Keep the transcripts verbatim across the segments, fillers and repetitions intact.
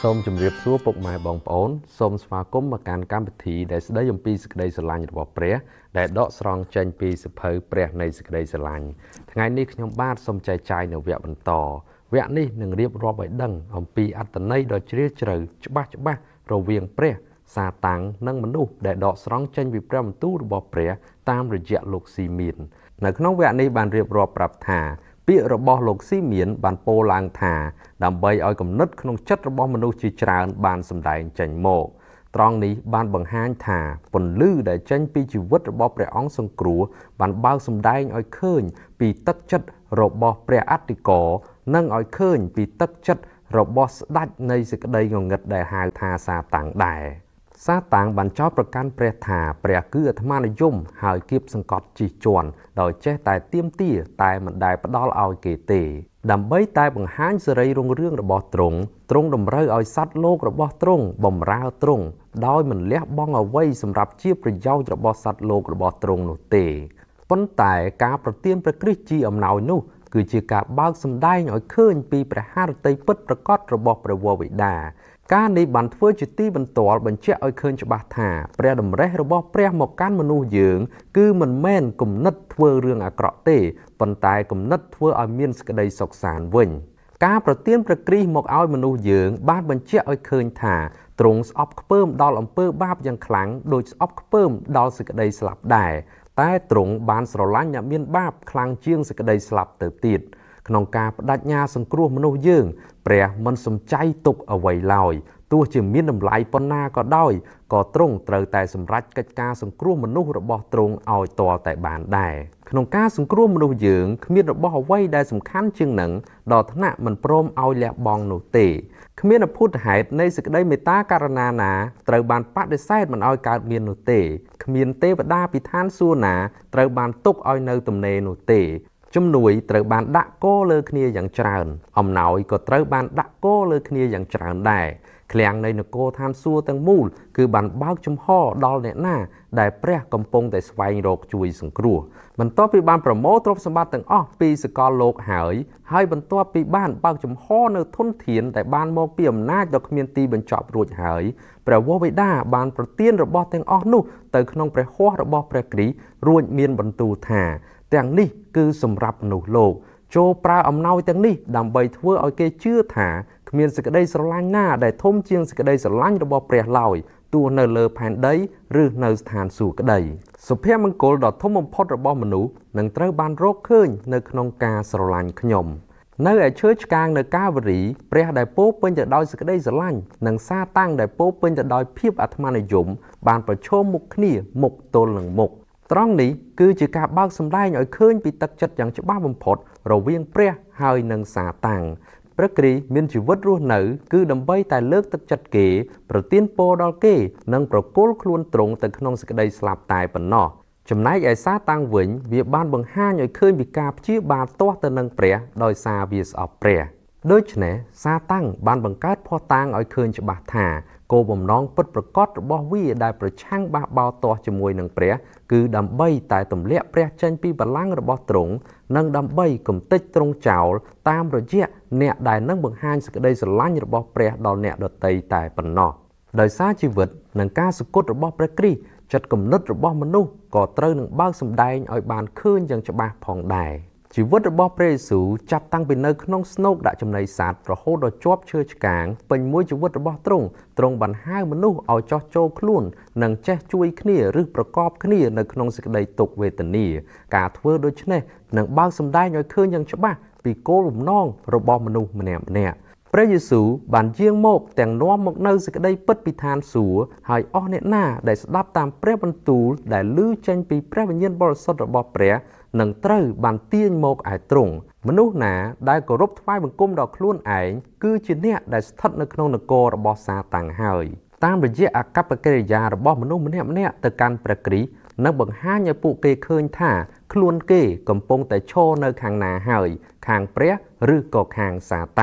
សូមជម្រាបសួរពុកម៉ែបងប្អូនសូមស្វាគមន៍មកកាន់កម្មវិធីដែលស្ដីអំពីសេចក្តីស្រឡាញ់របស់ព្រះដែលដកស្រង់ចេញពីសៀវភៅព្រះនៃសេចក្តីស្រឡាញ់ថ្ងៃនេះខ្ញុំបាទសូមចែកចាយនៅវគ្គបន្តវគ្គនេះនឹងរៀបរាប់ឲ្យដឹងអំពីអត្ថន័យដ៏ជ្រាលជ្រៅច្បាស់ច្បាស់រវាងព្រះសាតាំងនិងមនុស្សដែលដកស្រង់ចេញពីព្រះបន្ទូលរបស់ព្រះតាមរយៈលោកស៊ីមៀននៅក្នុងវគ្គនេះបានរៀបរាប់ប្រាប់ថាពាក្យរបស់លោកស៊ីមៀនបានពោលឡើងថាដើម្បីឲ្យគំនិតក្នុងចិត្តរបស់មនុស្សជាច្រើនបានសម្ដែងចេញមកត្រង់នេះបានបង្ហាញថាពន្លឺដែលចេញពីជីវិតរបស់ព្រះអង្គសង្គ្រោះបានបើកសម្ដែងឲ្យឃើញពីទឹកចិត្តរបស់ព្រះអធិការនិងឲ្យឃើញពីទឹកចិត្តរបស់ស្ដេចនៃសេចក្តីងងឹតដែលហៅថាសាតាំងដែរសាតាំងបានចោទប្រកាន់ព្រះថាព្រះគឺអាត្មានិយមហើយគៀបសង្កត់ជិះជាន់ដោយចេះតែទាមទារតែមិនដែលផ្ដល់ឲ្យគេទេដើម្បីតែបង្ហាញសេរីរុងរឿងរបស់ទ្រង់ទ្រង់តម្រូវឲ្យសត្វលោករបស់ទ្រង់បម្រើទ្រង់ដោយមិនលះបង់អ្វីសម្រាប់ជាប្រយោជន៍របស់សត្វលោករបស់ទ្រង់នោះទេប៉ុន្តែការប្រទានព្រះគ្រីស្ទជាអំណោយនោះគឺជាការបើកសម្ដែងឲ្យឃើញពីព្រះハរតីពិតប្រាកដរបស់ព្រះវរបិតាការនេះបានធ្វើជាទីបន្ទាល់បញ្ជាក់ឲ្យឃើញច្បាស់ថាព្រះតម្រិះរបស់ព្រះមកកាន់មនុស្សយើងគឺមិនមែនគំនិតធ្វើរឿងអាក្រក់ទេប៉ុន្តែគំនិតធ្វើឲ្យមានសេចក្តីសុខសាន្តវិញការប្រទានព្រះគ្រីស្ទមកឲ្យមនុស្សយើងបានបញ្ជាក់ឲ្យឃើញថាទ្រង់ស្អប់ខ្ពើមដល់អំពើបាបយ៉ាងខ្លាំងដូចស្អប់ខ្ពើមដល់សេចក្តីស្លាប់ដែរតែទ្រង់បានស្រឡាញ់អ្នកមានបាបខ្លាំងជាងសេចក្តីស្លាប់ទៅទៀតក្នុងការបដិញ្ញាសង្គ្រោះមនុស្សយើងព្រះមិនសំចៃទុកអ្វីឡើយទោះជាមានតម្លៃប៉ុណ្ណាក៏ដោយក៏ទ្រង់ត្រូវតែសម្រេចកិច្ចការសង្គ្រោះមនុស្សរបស់ទ្រង់ឲ្យទាល់តែបានដែរក្នុងការសង្គ្រោះមនុស្សយើងគ្មានរបស់អ្វីដែលសំខាន់ជាងនឹងដល់ថ្នាក់មិនព្រមឲ្យលះបង់នោះទេគ្មានអភូតហេតុនៃសេចក្តីមេត្តាករុណាណាត្រូវបានបដិសេធមិនឲ្យកើតមាននោះទេគ្មានទេវតាពីឋានសួគ៌ណាត្រូវបានទុកឲ្យនៅទំនេរនោះទេជំនួយត្រូវបានដាក់គោលើគ្នាយ៉ាងច្រើនអំណោយក៏ត្រូវបានដាក់គោលើគ្នាយ៉ាងច្រើនដែរឃ្លាំងនៃនគរឋានសួគ៌ទាំងមូលគឺបានបើកចំហដល់អ្នកណាដែលព្រះកំពុងតែស្វែងរកជួយសង្គ្រោះបន្ទាប់ពីបានប្រមូលទ្រព្យសម្បត្តិទាំងអស់ពីសកលលោកហើយហើយបន្ទាប់ពីបានបើកចំហនៅធនធានដែលបានមកពីអំណាចដ៏គ្មានទីបញ្ចប់រួចហើយព្រះវរបិតាបានប្រទានរបស់ទាំងអស់នោះទៅក្នុងព្រះហស្ថរបស់ព្រះគ្រីស្ទរួចមានបន្ទូលថាទាំងនេះគឺសម្រាប់មនុស្សលោកចូលប្រើអំណោយទាំងនេះដើម្បីធ្វើឲ្យគេជឿថាគ្មានសេចក្តីស្រឡាញ់ណាដែលធំជាងសេចក្តីស្រឡាញ់របស់ព្រះឡើយទោះនៅលើផែនដីឬនៅស្ថានសួគ៌ក្តីសុភមង្គលដ៏ធំបំផុតរបស់មនុស្សនឹងត្រូវបានរកឃើញនៅក្នុងការស្រឡាញ់ខ្ញុំនៅឯឈើឆ្កាងនៅកាវរីព្រះដែលពោពេញទៅដោយសេចក្តីស្រឡាញ់និងសាតាំងដែលពោពេញទៅដោយភាពអាត្មានិយមបានប្រឈមមុខគ្នាមុខទល់នឹងមុខត្រង់នេះគឺជាការបើកសម្ដែងឲ្យឃើញពីទឹកចិត្តយ៉ាងច្បាស់បំផុតរវាងព្រះហើយនិងសាតាំងព្រះគ្រីស្ទមានជីវិតរស់នៅគឺដើម្បីតែលើកទឹកចិត្តគេប្រទានពរដល់គេនិងប្រគល់ខ្លួនទ្រង់ទៅក្នុងសេចក្តីស្លាប់តែប៉ុណ្ណោះចំណែកឯសាតាំងវិញវាបានបង្ហាញឲ្យឃើញពីការព្យាបាលទាស់ទៅនឹងព្រះដោយសារវាស្អប់ព្រះដូច្នេះសាតាំងបានបង្កើតភស្តុតាងឲ្យឃើញច្បាស់ថាគោលបំណងពិតប្រាកដរបស់វាដែលប្រឆាំងបះបោរទាស់ជាមួយនឹងព្រះគឺដើម្បីតែទម្លាក់ព្រះចេញពីបល្ល័ង្ករបស់ទ្រង់និងដើម្បីគំទេចទ្រង់ចោលតាមរយៈអ្នកដែលនឹងបង្ហាញសេចក្តីស្រឡាញ់របស់ព្រះដល់អ្នកដទៃតែប៉ុណ្ណោះដោយសារជីវិតនិងការសគត់របស់ព្រះគ្រីស្ទចិត្តគំនិតរបស់មនុស្សក៏ត្រូវនឹងបើកសម្ដែងឲ្យបានឃើញយ៉ាងច្បាស់ផងដែរជីវិតរបស់ព្រះយេស៊ូវចាប់តាំងពីនៅក្នុងស្នូកដាក់ចំណីសត្វរហូតដល់ជាប់ឈើឆ្កាងពេញមួយជីវិតរបស់ទ្រង់ទ្រង់បានហៅមនុស្សឲ្យចោះចូលខ្លួននិងចេះជួយគ្នាឬប្រកបគ្នានៅក្នុងសេចក្តីទុក្ខវេទនាការធ្វើដូច្នេះនឹងបើកសម្ដែងឲ្យឃើញយ៉ាងច្បាស់ពីគោលបំណងរបស់មនុស្សម្នាក់ម្នាក់ព្រះយេស៊ូវបានយាងមកទាំងនាំមកនៅសេចក្តីពិតពីឋានសួគ៌ហើយអស់អ្នកណាដែលស្ដាប់តាមព្រះបន្ទូលដែលឮចេញពីព្រះវិញ្ញាណបរិសុទ្ធរបស់ព្រះនឹងត្រូវបានទាញមកឯទ្រង់មនុស្សណាដែលគោរពថ្វាយបង្គំដល់ខ្លួនឯងគឺជាអ្នកដែលស្ថិតនៅក្នុងនគររបស់សាតាំងហើយតាមរយៈអកប្បកិរិយារបស់មនុស្សម្នាក់ម្នាក់ទៅកាន់ព្រះគ្រីស្ទនឹងបង្ហាញឲ្យពួកគេឃើញថាខ្លួនគេកំពុងតែឈរនៅខាងណាហើយខាងព្រះឬក៏ខាងសាតាំង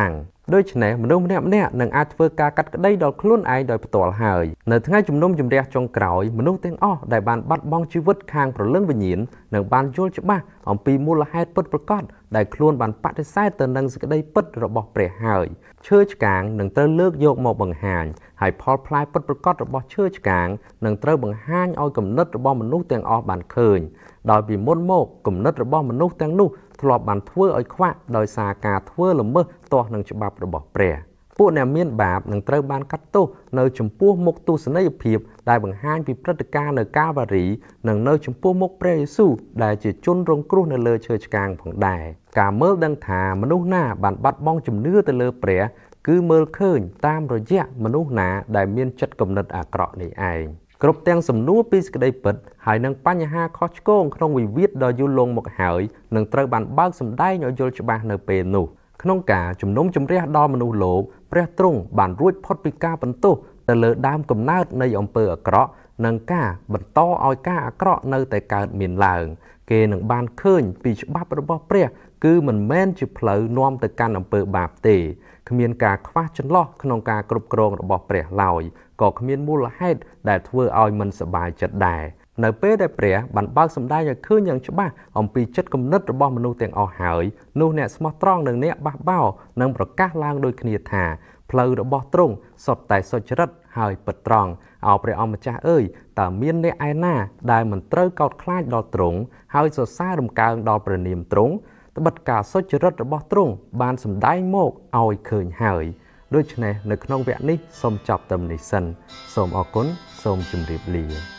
ដូចនេះមនុស្សម្នាក់ម្នាក់នឹងអាចធ្វើការកាត់ក្តីដល់ខ្លួនឯងដោយផ្ទាល់ហើយនៅថ្ងៃជំនុំជម្រះចុងក្រោយមនុស្សទាំងអស់ដែលបានបាត់បង់ជីវិតខាងព្រលឹងវិញ្ញាណនឹងបានយល់ច្បាស់អំពីមូលហេតុពិតប្រាកដដែលខ្លួនបានបដិសេធទៅនឹងសេចក្តីពិតរបស់ព្រះហើយឈើឆ្កាងនឹងត្រូវលើកយកមកបង្ហាញហើយផលផ្លែពិតប្រាកដរបស់ឈើឆ្កាងនឹងត្រូវបង្ហាញឲ្យគំនិតរបស់មនុស្សទាំងអស់បានឃើញដោយពីមុនមកគំនិតរបស់មនុស្សទាំងនោះធ្លាប់បានធ្វើឲ្យខ្វាក់ដោយសារការធ្វើល្មើសទាស់នឹងច្បាប់របស់ព្រះពួកអ្នកមានបាបនឹងត្រូវបានកាត់ទោសនៅចំពោះមុខទស្សនីយភាពដែលបង្ហាញពីព្រឹត្តិការណ៍នៅកាវ៉ារីនិងនៅចំពោះមុខព្រះយេស៊ូវដែលជាជនរងគ្រោះនៅលើឈើឆ្កាងផងដែរការមើលដឹងថាមនុស្សណាបានបាត់បង់ជំនឿទៅលើព្រះគឺមើលឃើញតាមរយៈមនុស្សណាដែលមានចិត្តគំនិតអាក្រក់នេះឯងគ្រប់ទាំងសំណួរពីសេចក្តីពិតហើយនឹងបញ្ហាខុសឆ្គងក្នុងវិវាទដ៏យូរលង់មកហើយនឹងត្រូវបានបើកសម្ដែងឲ្យយល់ច្បាស់នៅពេលនោះក្នុងការជំនុំជម្រះដល់មនុស្សលោកព្រះទ្រង់បានរួចផុតពីការបន្ទោសទៅលើដើមកំណើតនៃអំពើអាក្រក់និងការបន្តឲ្យការអាក្រក់នៅតែកើតមានឡើងគេនឹងបានឃើញពីច្បាប់របស់ព្រះគឺមិនមែនជាផ្លូវនាំទៅកាន់អំពើបាបទេគ្មានការខ្វះចន្លោះក្នុងការគ្រប់គ្រងរបស់ព្រះឡើយក៏គ្មានមូលហេតុដែលធ្វើឲ្យមិនសប្បាយចិត្តដែរនៅពេលដែលព្រះបានបើកសម្ដែងឲ្យឃើញយ៉ាងច្បាស់អំពីចិត្តគំនិតរបស់មនុស្សទាំងអស់ហើយនោះអ្នកស្មោះត្រង់និងអ្នកបះបោរនឹងប្រកាសឡើងដូចគ្នាថាផ្លូវរបស់ទ្រង់សុទ្ធតែសុចរិតហើយពិតត្រង់អោព្រះអម្ចាស់អើយតើមានអ្នកឯណាដែលមិនត្រូវកោតខ្លាចដល់ទ្រង់ហើយសរសើររំកើងដល់ព្រះនាមទ្រង់ត្បិតការសុចរិតរបស់ទ្រង់បានសម្ដែងមកឲ្យឃើញហើយដូច្នេះនៅក្នុងវគ្គនេះសូមចប់ត្រឹមនេះសិនសូមអរគុណសូមជម្រាបលា